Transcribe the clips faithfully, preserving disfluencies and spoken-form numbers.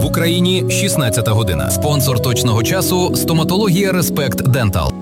Україні шістнадцята година. Спонсор точного часу – стоматологія Респект Дентал.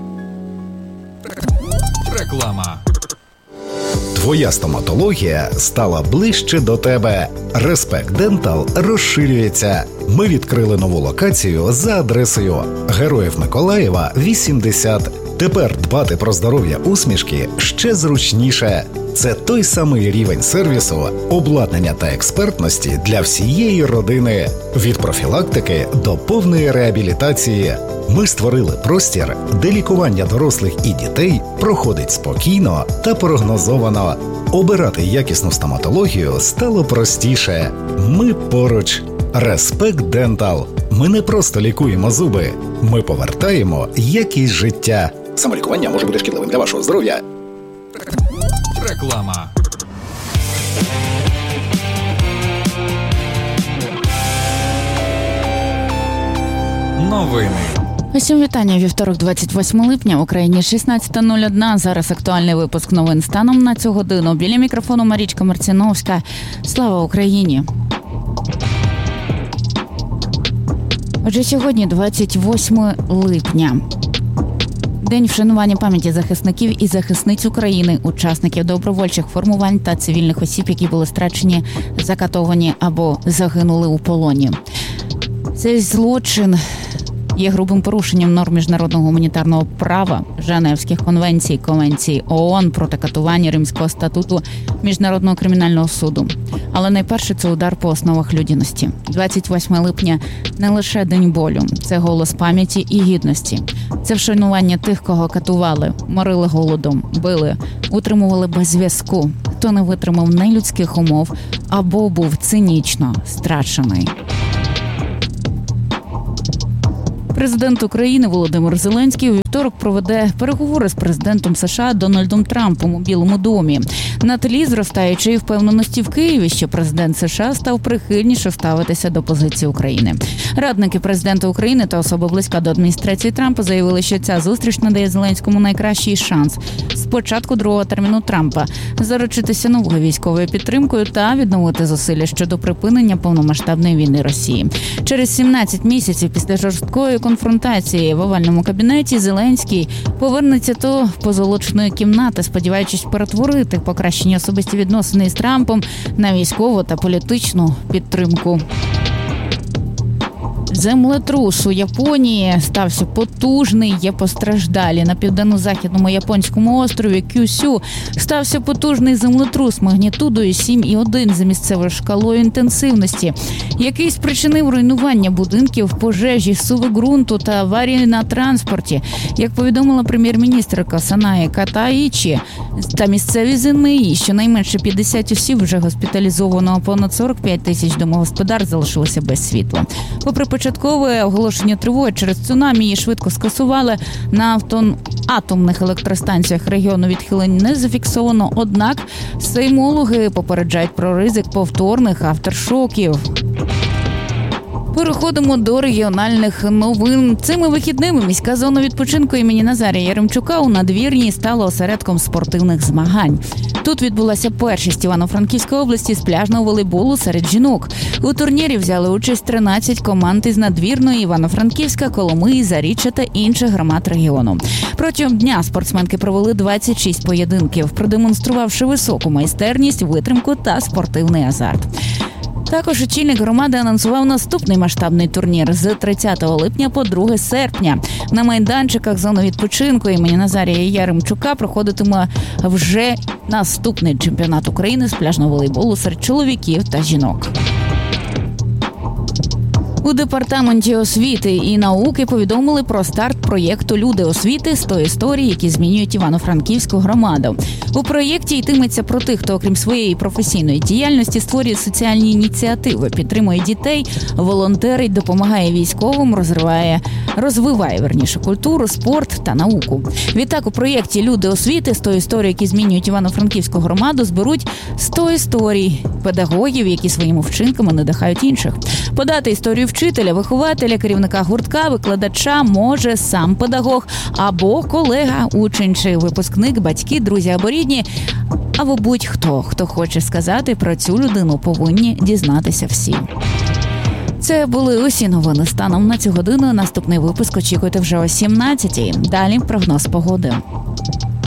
Реклама. Твоя стоматологія стала ближче до тебе. Респект Дентал розширюється. Ми відкрили нову локацію за адресою Героїв Миколаєва, вісімдесят. Тепер дбати про здоров'я усмішки ще зручніше. Це той самий рівень сервісу, обладнання та експертності для всієї родини. Від профілактики до повної реабілітації. Ми створили простір, де лікування дорослих і дітей проходить спокійно та прогнозовано. Обирати якісну стоматологію стало простіше. Ми поруч. Респект Дентал. Ми не просто лікуємо зуби. Ми повертаємо якість життя. Самолікування може бути шкідливим для вашого здоров'я. Реклама. Новини. Усім вітання. Вівторок, двадцять восьмого липня, в Україні шістнадцята нуль одна. Зараз актуальний випуск новин станом на цю годину. Біля мікрофону Марічка Марціновська. Слава Україні! Отже, сьогодні двадцять восьмого липня. День вшанування пам'яті захисників і захисниць України, учасників добровольчих формувань та цивільних осіб, які були страчені, закатовані або загинули у полоні. Цей злочин є грубим порушенням норм міжнародного гуманітарного права, Женевських конвенцій, Конвенції ООН проти катування, Римського статуту Міжнародного кримінального суду. Але найперше – це удар по основах людяності. двадцять восьмого липня – не лише день болю, це голос пам'яті і гідності. Це вшанування тих, кого катували, морили голодом, били, утримували без зв'язку, хто не витримав нелюдських умов або був цинічно страчений. Президент України Володимир Зеленський у вівторок проведе переговори з президентом США Дональдом Трампом у Білому домі. На тлі зростаючої впевненості в Києві, що президент США став прихильніше ставитися до позиції України. Радники президента України та особа близька до адміністрації Трампа заявили, що ця зустріч надає Зеленському найкращий шанс з початку другого терміну Трампа заручитися новою військовою підтримкою та відновити зусилля щодо припинення повномасштабної війни Росії. Через сімнадцять місяців після жорсткої конфронтації в овальному кабінеті Зеленський повернеться до позолоченої кімнати, сподіваючись перетворити покращені особисті відносини з Трампом на військову та політичну підтримку. Землетрус у Японії стався потужний, є постраждалі. На південно-західному японському острові Кюсю стався потужний землетрус магнітудою сім і один за місцевою шкалою інтенсивності, який спричинив руйнування будинків, пожежі, суви ґрунту та аварії на транспорті. Як повідомила прем'єр-міністерка Санаї Катаїчі, та місцеві ЗМІ, щонайменше п'ятдесят осіб вже госпіталізовано, а понад сорок п'ять тисяч домогосподарств залишилося без світла. Попри початкове оголошення тривоги через цунамі, її швидко скасували. На автон... атомних електростанціях регіону відхилень не зафіксовано, однак сеймологи попереджають про ризик повторних авторшоків. Переходимо до регіональних новин. Цими вихідними міська зона відпочинку імені Назарія Яремчука у Надвірній стала осередком спортивних змагань. Тут відбулася першість Івано-Франківської області з пляжного волейболу серед жінок. У турнірі взяли участь тринадцять команд із Надвірної, Івано-Франківська, Коломиї, Заріччя та інших громад регіону. Протягом дня спортсменки провели двадцять шість поєдинків, продемонструвавши високу майстерність, витримку та спортивний азарт. Також очільник громади анонсував наступний масштабний турнір з тридцятого липня по друге серпня. На майданчиках зони відпочинку імені Назарія Яремчука проходитиме вже наступний чемпіонат України з пляжного волейболу серед чоловіків та жінок. У департаменті освіти і науки повідомили про старт проєкту «Люди освіти. сто історій, які змінюють Івано-Франківську громаду». У проєкті йтиметься про тих, хто, окрім своєї професійної діяльності, створює соціальні ініціативи, підтримує дітей, волонтерить, допомагає військовим, розвиває, розвиває, верніше, культуру, спорт та науку. Відтак, у проєкті «Люди освіти. сто історій, які змінюють Івано-Франківську громаду» зберуть сто історій педагогів, які своїми вчинками надихають інших. Подати історію вчителя, вихователя, керівника гуртка, викладача може сам педагог або колега, учень чи випускник, батьки, друзі або рідні, або будь-хто, хто хоче сказати про цю людину, повинні дізнатися всі. Це були усі новини станом на цю годину. Наступний випуск очікуйте вже о сімнадцятій. Далі прогноз погоди.